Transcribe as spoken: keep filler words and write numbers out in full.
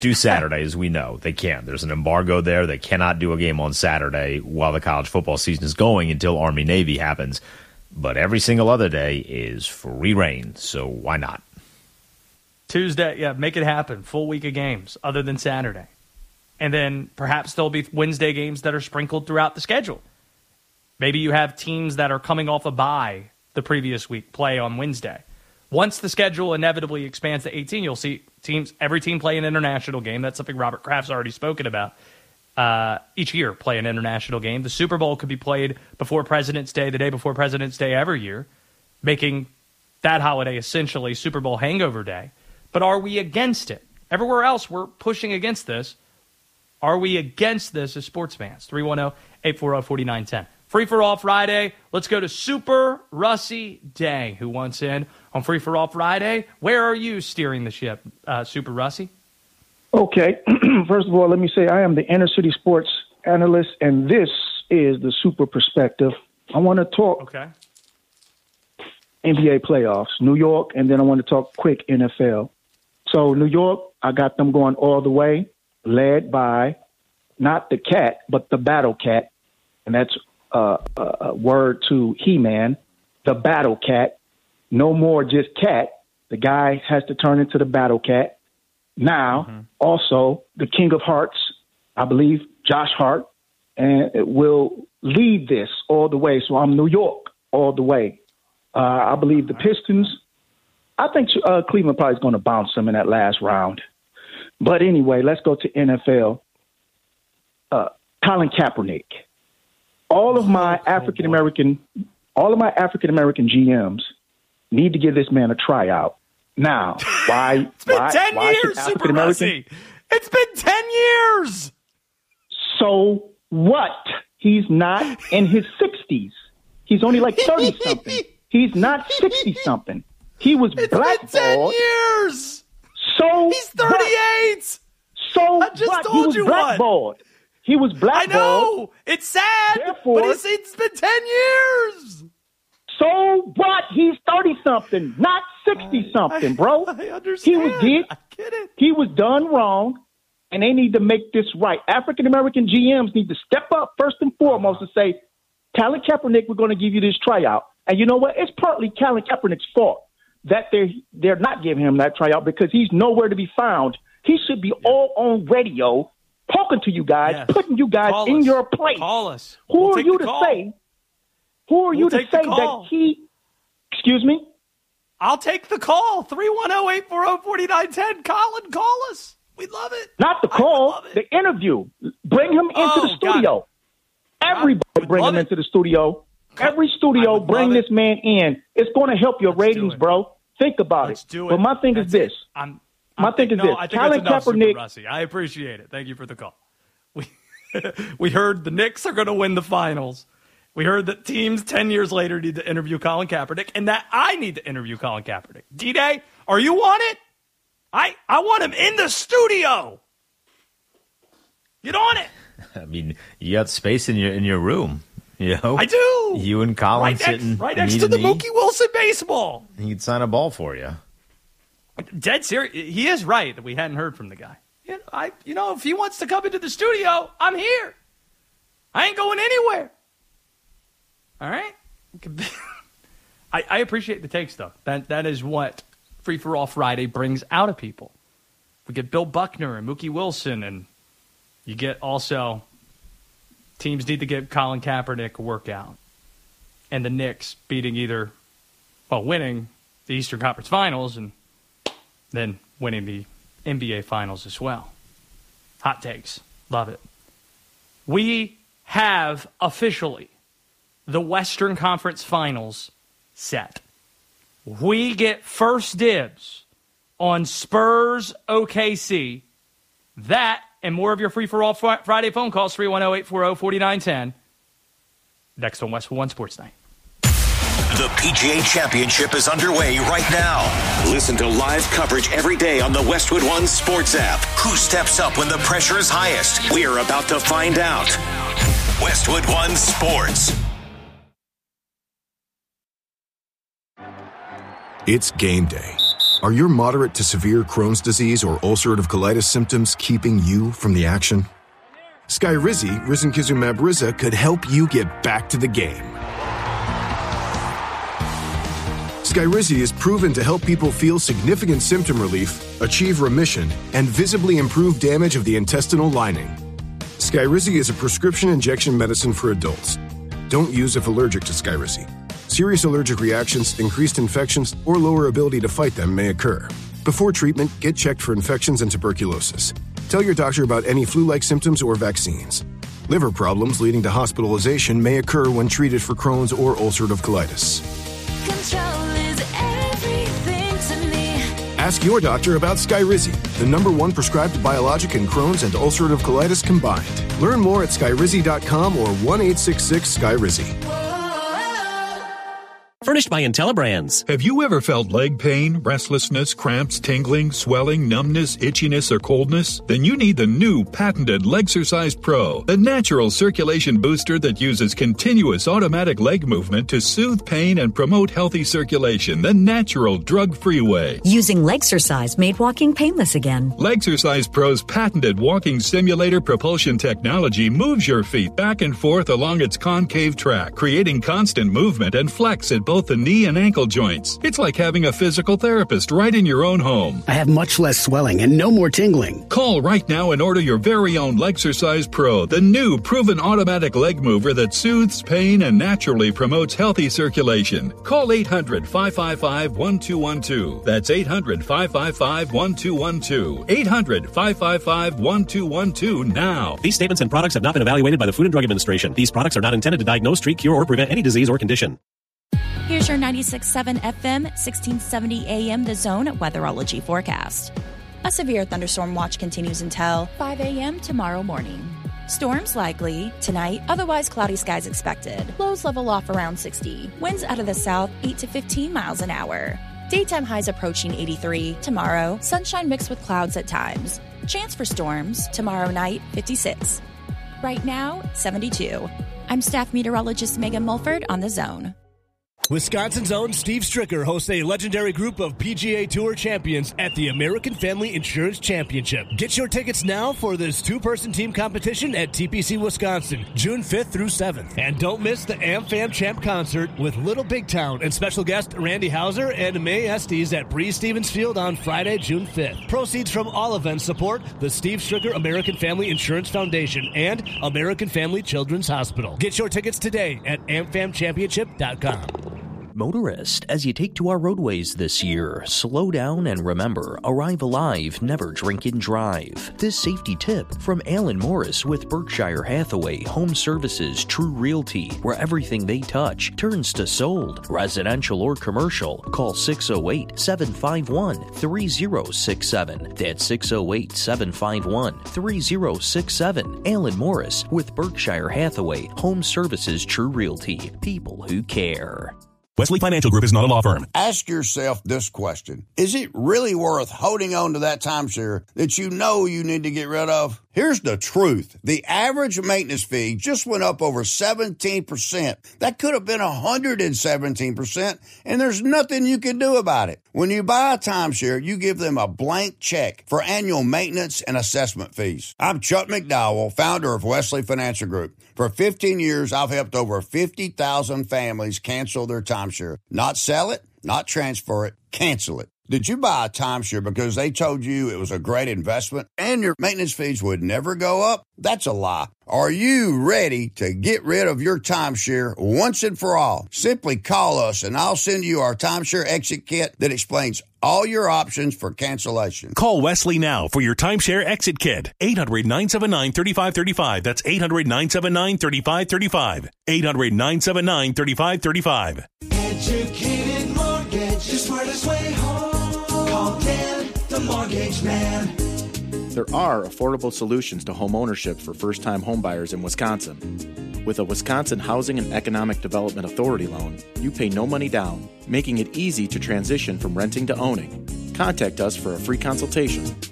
do Saturday, as we know. They can't. There's an embargo there. They cannot do a game on Saturday while the college football season is going until Army-Navy happens. But every single other day is free reign, so why not? Tuesday, yeah, make it happen. Full week of games other than Saturday. And then perhaps there'll be Wednesday games that are sprinkled throughout the schedule. Maybe you have teams that are coming off a bye the previous week play on Wednesday. Once the schedule inevitably expands to eighteen, you'll see teams, every team play an international game. That's something Robert Kraft's already spoken about. Uh, each year, play an international game. The Super Bowl could be played before President's Day, the day before President's Day every year, making that holiday essentially Super Bowl hangover day. But are we against it? Everywhere else, we're pushing against this. Are we against this as sports fans? three one zero, eight four zero, four nine one zero. Free for All Friday. Let's go to Super Russie Day, who wants in on Free for All Friday. Where are you steering the ship, uh, Super Russie? Okay. First of all, let me say I am the Inner City Sports Analyst, and this is the Super Perspective. I want to talk okay. N B A playoffs, New York, and then I want to talk quick N F L. So New York, I got them going all the way, led by not the cat, but the Battle Cat, and that's Uh, a word to He-Man, the Battle Cat. No more just cat. The guy has to turn into the Battle Cat. Now, mm-hmm. also, the King of Hearts, I believe, Josh Hart, and it will lead this all the way. So I'm New York all the way. Uh, I believe the Pistons. I think uh, Cleveland probably is going to bounce them in that last round. But anyway, let's go to N F L. Uh, Colin Kaepernick. All of my African American, all of my African American G Ms need to give this man a tryout. Now, why? It's been why, ten why years, Super Russie. It's been ten years. So what? He's not in his sixties. He's only like thirty something. He's not sixty something. He was it's blackballed. Been ten years. So he's thirty-eight. So I just what? told He was you blackballed. what. He was blackballed. I know. It's sad, Therefore, but it's, it's been ten years. So what? He's thirty-something, not sixty-something, bro. I understand. He was, did, I get it. He was done wrong, and they need to make this right. African-American G Ms need to step up first and foremost and say, Colin Kaepernick, we're going to give you this tryout. And you know what? It's partly Colin Kaepernick's fault that they're, they're not giving him that tryout because he's nowhere to be found. He should be yeah. all on radio talking to you guys, yes. putting you guys call in us. your place. Call us. Who we'll are you to call. say? Who are we'll you to say that he? Excuse me. I'll take the call. three one zero, eight four zero, four nine one zero. Colin, call us. We love it. Not the call. The interview. Bring him into oh, the studio. Everybody bring him it. into the studio. Every studio, bring this it. man in. It's going to help your Let's ratings, bro. Think about Let's it. Do it. But my thing that's is this. I'm, my I'm, thing is no, this. I think Colin that's enough, Kaepernick. Super Russie. I appreciate it. Thank you for the call. We we heard the Knicks are going to win the finals. We heard that teams ten years later need to interview Colin Kaepernick, and that I need to interview Colin Kaepernick. D-Day, are you on it? I, I want him in the studio. Get on it. I mean, you got space in your in your room. You know? I do. You and Colin right sitting next, right next to the knee. Mookie Wilson baseball. He'd sign a ball for you. Dead serious. He is right that we hadn't heard from the guy. You know, I, you know, if he wants to come into the studio, I'm here. I ain't going anywhere. All right? I, I appreciate the takes, though. That That is what Free for All Friday brings out of people. We get Bill Buckner and Mookie Wilson, and you get also teams need to give Colin Kaepernick a workout. And the Knicks beating either, well, winning the Eastern Conference Finals and then winning the N B A Finals as well. Hot takes. Love it. We have officially the Western Conference Finals set. We get first dibs on Spurs O K C. That and more of your free-for-all Friday phone calls, three one zero, eight four zero, four nine one zero. Next on Westwood One Sports Night. The P G A Championship is underway right now. Listen to live coverage every day on the Westwood One Sports app. Who steps up when the pressure is highest? We're about to find out. Westwood One Sports. It's game day. Are your moderate to severe Crohn's disease or ulcerative colitis symptoms keeping you from the action? Skyrizi, risankizumab Riza, could help you get back to the game. Skyrizi is proven to help people feel significant symptom relief, achieve remission, and visibly improve damage of the intestinal lining. Skyrizi is a prescription injection medicine for adults. Don't use if allergic to Skyrizi. Serious allergic reactions, increased infections, or lower ability to fight them may occur. Before treatment, get checked for infections and tuberculosis. Tell your doctor about any flu-like symptoms or vaccines. Liver problems leading to hospitalization may occur when treated for Crohn's or ulcerative colitis. Control is everything to me. Ask your doctor about Skyrizi, the number one prescribed biologic in Crohn's and ulcerative colitis combined. Learn more at skyrizi dot com or one eight six six Skyrizi. Furnished by IntelliBrands. Have you ever felt leg pain, restlessness, cramps, tingling, swelling, numbness, itchiness, or coldness? Then you need the new patented Legsercise Pro, the natural circulation booster that uses continuous automatic leg movement to soothe pain and promote healthy circulation the natural drug-free way. Using Legsercise made walking painless again. Legsercise Pro's patented walking simulator propulsion technology moves your feet back and forth along its concave track, creating constant movement and flex at both the knee and ankle joints. It's like having a physical therapist right in your own home. I have much less swelling and no more tingling. Call right now and order your very own Legsercise Pro, the new proven automatic leg mover that soothes pain and naturally promotes healthy circulation. Call eight hundred, five five five, one two one two. That's eight hundred, five five five, one two one two. eight hundred, five five five, one two one two now. These statements and products have not been evaluated by the Food and Drug Administration. These products are not intended to diagnose, treat, cure, or prevent any disease or condition. Here's your ninety-six point seven F M, sixteen seventy A M The Zone weatherology forecast. A severe thunderstorm watch continues until five A M tomorrow morning. Storms likely tonight, otherwise cloudy skies expected. Lows level off around sixty. Winds out of the south eight to fifteen miles an hour. Daytime highs approaching eighty-three. Tomorrow, sunshine mixed with clouds at times. Chance for storms tomorrow night, fifty-six. Right now, seventy-two. I'm staff meteorologist Megan Mulford on The Zone. Wisconsin's own Steve Stricker hosts a legendary group of P G A Tour champions at the American Family Insurance Championship. Get your tickets now for this two-person team competition at T P C Wisconsin, June fifth through seventh. And don't miss the AmFam Champ concert with Little Big Town and special guest Randy Hauser and May Estes at Breeze Stevens Field on Friday, June fifth. Proceeds from all events support the Steve Stricker American Family Insurance Foundation and American Family Children's Hospital. Get your tickets today at am fam championship dot com. Motorist, as you take to our roadways this year, slow down and remember, arrive alive, never drink and drive. This safety tip from Alan Morris with Berkshire Hathaway Home Services True Realty, where everything they touch turns to sold. Residential or commercial, call six oh eight, seven five one, three oh six seven. That's six oh eight, seven five one, three oh six seven. Alan Morris with Berkshire Hathaway Home Services True Realty. People who care. Wesley Financial Group is not a law firm. Ask yourself this question. Is it really worth holding on to that timeshare that you know you need to get rid of? Here's the truth. The average maintenance fee just went up over seventeen percent. That could have been one hundred seventeen percent, and there's nothing you can do about it. When you buy a timeshare, you give them a blank check for annual maintenance and assessment fees. I'm Chuck McDowell, founder of Wesley Financial Group. For fifteen years, I've helped over fifty thousand families cancel their timeshare. Not sell it, not transfer it, cancel it. Did you buy a timeshare because they told you it was a great investment and your maintenance fees would never go up? That's a lie. Are you ready to get rid of your timeshare once and for all? Simply call us and I'll send you our timeshare exit kit that explains all your options for cancellation. Call Wesley now for your timeshare exit kit. eight hundred, nine seven nine, three five three five. That's eight hundred, nine seven nine, three five three five. eight hundred, nine seven nine, three five three five. Educated Mortgage, the smartest way home. Call Dan, the Mortgage Man. There are affordable solutions to home ownership for first-time homebuyers in Wisconsin. With a Wisconsin Housing and Economic Development Authority loan, you pay no money down, making it easy to transition from renting to owning. Contact us for a free consultation